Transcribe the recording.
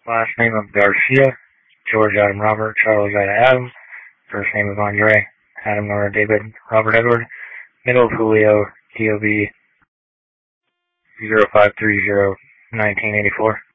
Last name of Garcia, George Adam Robert, Charles Ida Adam. First name of Andre, Adam Nora David Robert Edward. Middle of Julio, DOB 0530 1984.